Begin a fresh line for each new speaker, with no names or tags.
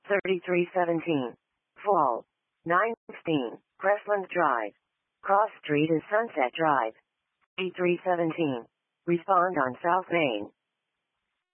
3317. Fall. 916. Crestland Drive. Cross Street and Sunset Drive. 3317. Respond on South Main.